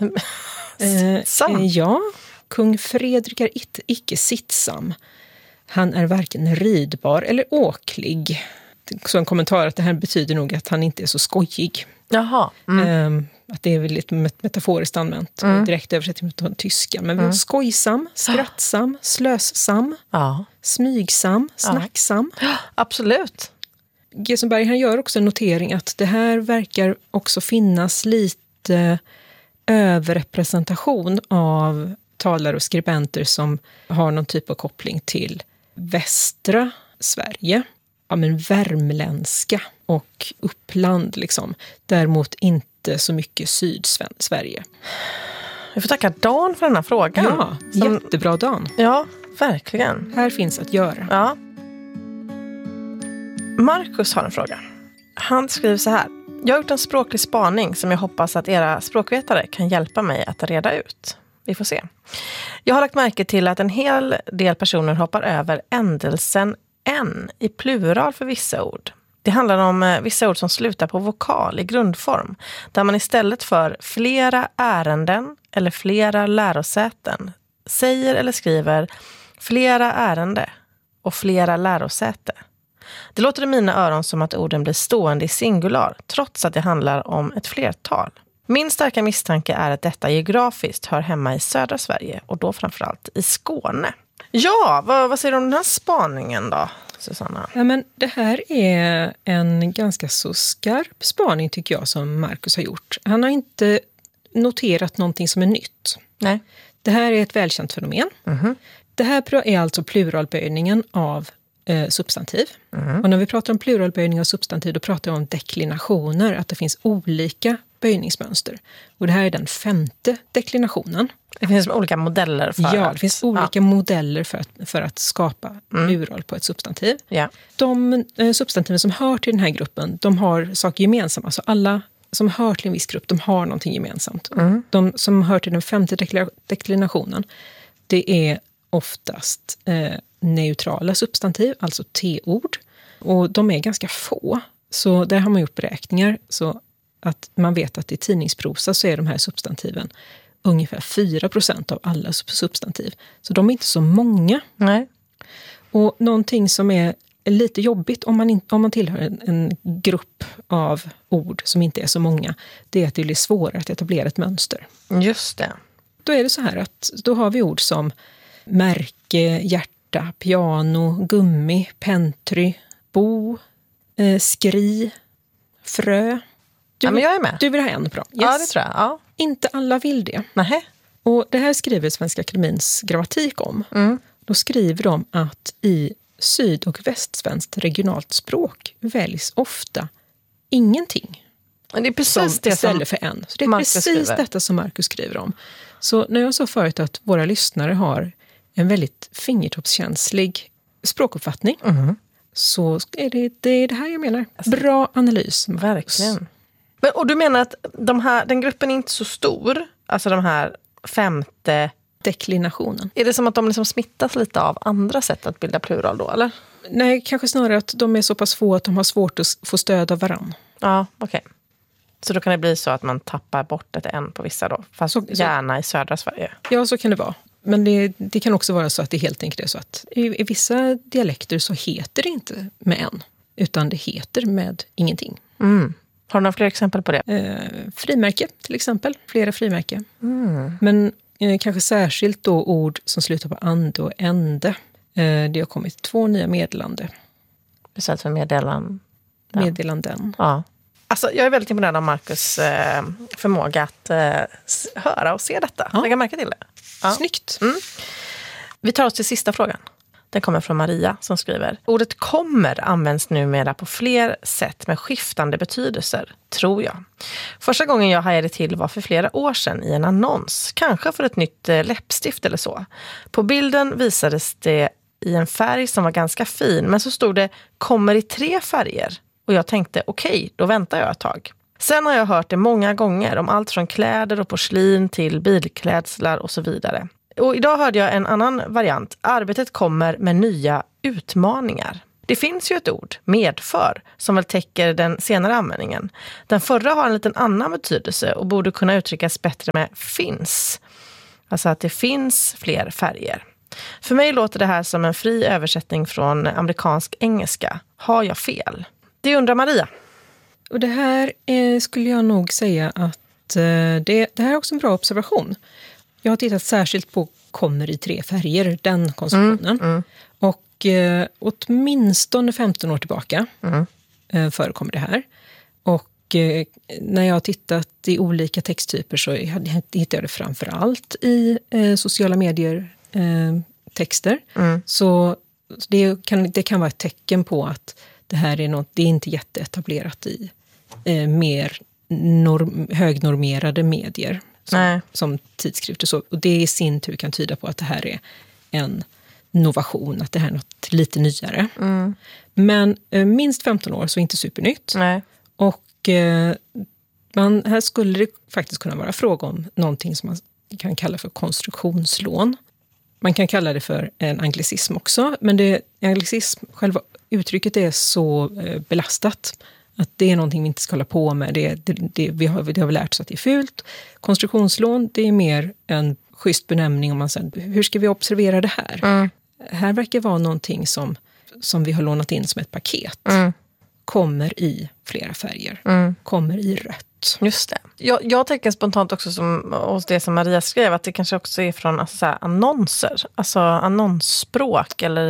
Ja, kung Fredrik är icke sittsam. Han är varken ridbar eller åklig. Så en kommentar att det här betyder nog att han inte är så skojig. Jaha. Att det är väl lite metaforiskt använt. Direkt översättning från tyska. Men vi har skojsam, skrattsam, slössam, smygsam, snacksam. Absolut. Gesenberg, han gör också en notering att det här verkar också finnas lite överrepresentation av talare och skribenter som har någon typ av koppling till västra Sverige. Ja, men värmländska och Uppland liksom. Däremot inte så mycket Sydsverige. Vi får tacka Dan för den här frågan. Ja, jättebra Dan. Ja, verkligen. Här finns att göra. Ja. Marcus har en fråga. Han skriver så här. Jag har gjort en språklig spaning som jag hoppas att era språkvetare kan hjälpa mig att reda ut. Vi får se. Jag har lagt märke till att en hel del personer hoppar över ändelsen en i plural för vissa ord. Det handlar om vissa ord som slutar på vokal i grundform, där man istället för flera ärenden eller flera lärosäten säger eller skriver flera ärende och flera lärosäte. Det låter i mina öron som att orden blir stående i singular, trots att det handlar om ett flertal. Min starka misstanke är att detta geografiskt hör hemma i södra Sverige och då framförallt i Skåne. Ja, vad säger du om den här spaningen då, Susanna? Ja, men det här är en ganska så skarp spaning tycker jag som Marcus har gjort. Han har inte noterat någonting som är nytt. Nej. Det här är ett välkänt fenomen. Det här är alltså pluralböjningen av substantiv. Och när vi pratar om pluralböjning av substantiv då pratar vi om deklinationer, att det finns olika böjningsmönster. Och det här är den 5:e deklinationen. Det finns olika modeller för det finns olika modeller för att skapa plural på ett substantiv. Ja. De substantiven som hör till den här gruppen, de har saker gemensamma. Alltså alla som hör till en viss grupp, de har någonting gemensamt. De som hör till den 5:e deklinationen, det är oftast neutrala substantiv, alltså T-ord. Och de är ganska få. Så där har man gjort beräkningar så att man vet att i tidningsprosa så är de här substantiven ungefär 4% av alla substantiv. Så de är inte så många. Nej. Och någonting som är lite jobbigt om man tillhör en grupp av ord som inte är så många, det är att det blir svårare att etablera ett mönster. Just det. Då är det så här att då har vi ord som märke, hjärta, piano, gummi, pentry, bo, skri, frö. Men jag är med. Du vill ha en bra. Yes. Ja, det tror jag. Ja. Inte alla vill det. Nähä. Och det här skriver Svenska Akademins grammatik om. Då skriver de att i syd- och västsvenskt regionalt språk väljs ofta ingenting. Det är precis det istället för en. Så det är Marcus precis skriver. detta som Marcus skriver om. Så när jag sa förut att våra lyssnare har en väldigt fingertoppskänslig språkuppfattning så är det här jag menar. Bra analys. Verkligen. Men, och du menar att den gruppen är inte så stor, alltså de här 5:e deklinationen. Är det som att de liksom smittas lite av andra sätt att bilda plural då, eller? Nej, kanske snarare att de är så pass få att de har svårt att få stöd av varann. Ja, okej. Så då kan det bli så att man tappar bort ett en på vissa då, fast gärna i södra Sverige. Ja, så kan det vara. Men det kan också vara så att det helt enkelt är så att i vissa dialekter så heter det inte med en, utan det heter med ingenting. Har du några fler exempel på det? Frimärke till exempel, flera frimärke. Men kanske särskilt då ord som slutar på ande och ände. Det har kommit 2 nya meddelande. Istället för meddelanden. Ja. Alltså, jag är väldigt imponerad av Marcus förmåga att höra och se detta. Lägga märke till det. Ja. Snyggt. Vi tar oss till sista frågan. Den kommer från Maria som skriver: ordet kommer används numera på fler sätt med skiftande betydelser, tror jag. Första gången jag hajade till var för flera år sedan i en annons. Kanske för ett nytt läppstift eller så. På bilden visades det i en färg som var ganska fin, men så stod det kommer i 3 färger. Och jag tänkte okej, då väntar jag ett tag. Sen har jag hört det många gånger om allt från kläder och porslin till bilklädslar och så vidare. Och idag hörde jag en annan variant. Arbetet kommer med nya utmaningar. Det finns ju ett ord, medför, som väl täcker den senare användningen. Den förra har en liten annan betydelse och borde kunna uttryckas bättre med finns. Alltså att det finns fler färger. För mig låter det här som en fri översättning från amerikansk engelska. Har jag fel? Det undrar Maria. Och det här skulle jag nog säga att det här är också en bra observation. Jag har tittat särskilt på kommer i 3 färger, den konstruktionen. Och åtminstone 15 år tillbaka förekommer det här. Och när jag har tittat i olika texttyper så hittar jag det framförallt i sociala medier texter. Så det kan vara ett tecken på att det här är något, det är inte jätteetablerat i mer högnormerade medier som tidskrifter. Så, och det i sin tur kan tyda på att det här är en innovation, att det här är något lite nyare. Men minst 15 år så inte supernytt. Nej. Och här skulle det faktiskt kunna vara fråga om någonting som man kan kalla för konstruktionslån. Man kan kalla det för en anglicism också, men anglicism, själva uttrycket är så belastat att det är någonting vi inte ska hålla på med. Vi har lärt oss att det är fult. Konstruktionslån, det är mer en schysst benämning om man säger, hur ska vi observera det här? Här verkar vara någonting som vi har lånat in som ett paket. Kommer i flera färger. Kommer i rött. Just det. Jag tänker spontant också hos det som Maria skrev, att det kanske också är från annonser. Alltså annonsspråk eller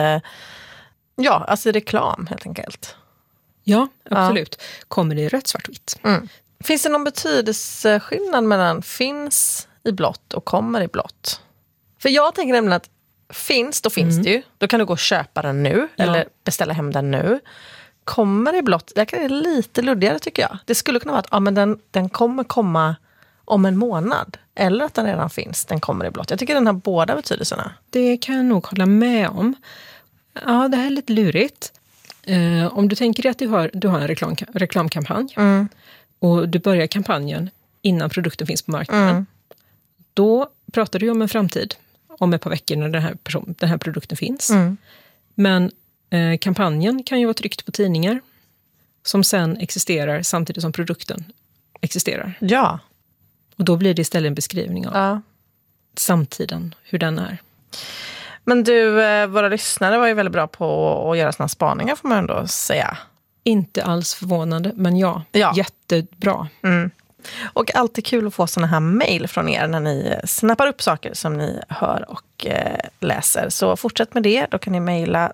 i reklam helt enkelt. Ja, absolut. Ja. Kommer i rött, svart, vitt. Finns det någon betydelseskillnad mellan finns i blått och kommer i blått? För jag tänker nämligen att finns, då finns det ju. Då kan du gå och köpa den nu eller beställa hem den nu. Kommer i blått, det är lite luddigare tycker jag. Det skulle kunna vara att den kommer komma om en månad. Eller att den redan finns, den kommer i blått. Jag tycker den har båda betydelserna. Det kan jag nog hålla med om. Ja, det här är lite lurigt. Om du tänker dig att du har en reklamkampanj och du börjar kampanjen innan produkten finns på marknaden. Då pratar du om en framtid, om ett par veckor när den här produkten finns. Men kampanjen kan ju vara tryckt på tidningar som sen existerar samtidigt som produkten existerar. Ja. Och då blir det istället en beskrivning av samtiden, hur den är. Men du, våra lyssnare var ju väldigt bra på att göra såna spaningar får man ändå säga. Inte alls förvånande, men jättebra. Och alltid kul att få såna här mejl från er när ni snappar upp saker som ni hör och läser. Så fortsätt med det. Då kan ni mejla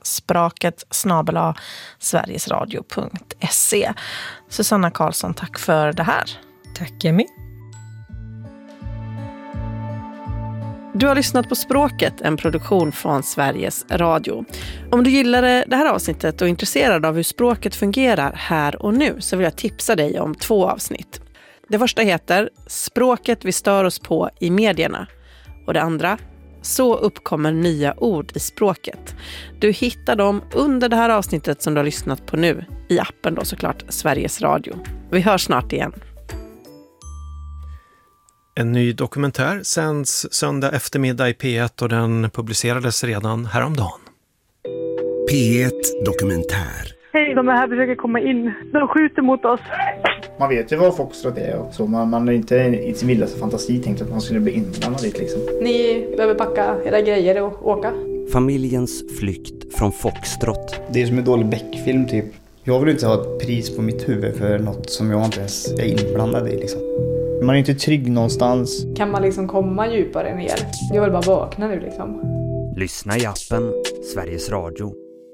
spraket@sverigesradio.se. Susanna Karlsson, tack för det här. Tack, Emmy. Du har lyssnat på Språket, en produktion från Sveriges Radio. Om du gillade det här avsnittet och är intresserad av hur språket fungerar här och nu så vill jag tipsa dig om 2 avsnitt. Det första heter Språket vi stör oss på i medierna. Och det andra, Så uppkommer nya ord i språket. Du hittar dem under det här avsnittet som du har lyssnat på nu. I appen då såklart, Sveriges Radio. Vi hörs snart igen. En ny dokumentär sänds söndag eftermiddag i P1 och den publicerades redan häromdagen. P1 Dokumentär. Hej, de här försöker komma in. De skjuter mot oss. Man vet ju vad Foxtrot är och så. Man är inte i sin vildaste fantasi tänkt att man skulle bli inblandad dit liksom. Ni behöver packa era grejer och åka. Familjens flykt från Foxtrot. Det är som en dålig Beck-film typ. Jag vill inte ha ett pris på mitt huvud för något som jag inte ens är inblandad i liksom. Man är inte trygg någonstans. Kan man liksom komma djupare ner? Jag vill bara vakna nu liksom. Lyssna i appen Sveriges Radio.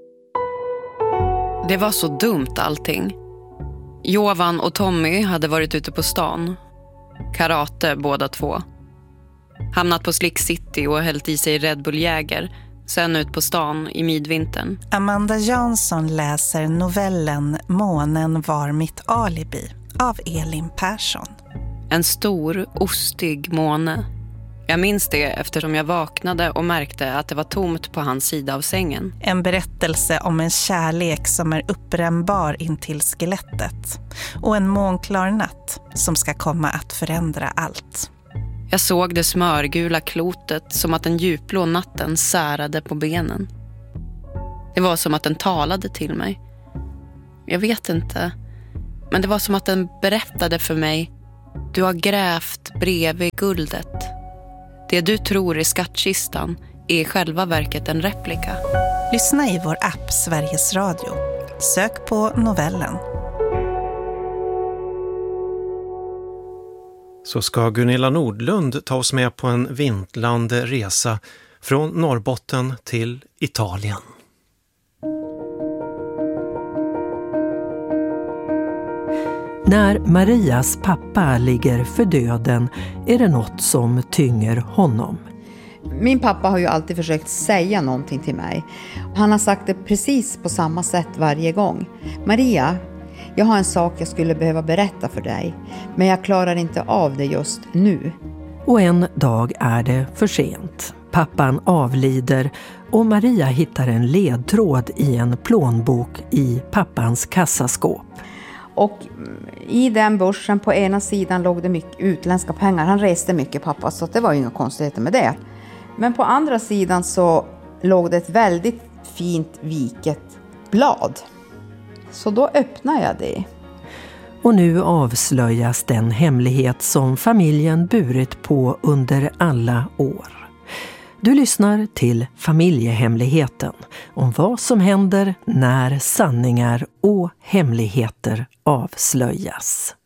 Det var så dumt allting. Jovan och Tommy hade varit ute på stan. Karate båda 2. Hamnat på Slick City och hällt i sig Red Bull Jäger. Sen ut på stan i midvintern. Amanda Jansson läser novellen Månen var mitt alibi av Elin Persson. En stor, ostig måne. Jag minns det eftersom jag vaknade och märkte att det var tomt på hans sida av sängen. En berättelse om en kärlek som är uppbrännbar in till skelettet. Och en månklar natt som ska komma att förändra allt. Jag såg det smörgula klotet som att den djupblå natten särade på benen. Det var som att den talade till mig. Jag vet inte, men det var som att den berättade för mig: du har grävt bredvid guldet. Det du tror är skattkistan är i själva verket en replika. Lyssna i vår app Sveriges Radio. Sök på novellen. Så ska Gunilla Nordlund ta oss med på en vintlande resa från Norrbotten till Italien. När Marias pappa ligger för döden är det något som tynger honom. Min pappa har ju alltid försökt säga någonting till mig. Han har sagt det precis på samma sätt varje gång. Maria, jag har en sak jag skulle behöva berätta för dig, men jag klarar inte av det just nu. Och en dag är det för sent. Pappan avlider och Maria hittar en ledtråd i en plånbok i pappans kassaskåp. Och i den börsen på ena sidan låg det mycket utländska pengar. Han reste mycket, pappa, så det var ju inga konstigheter med det. Men på andra sidan så låg det ett väldigt fint viket blad. Så då öppnade jag det. Och nu avslöjas den hemlighet som familjen burit på under alla år. Du lyssnar till Familjehemligheten, om vad som händer när sanningar och hemligheter avslöjas.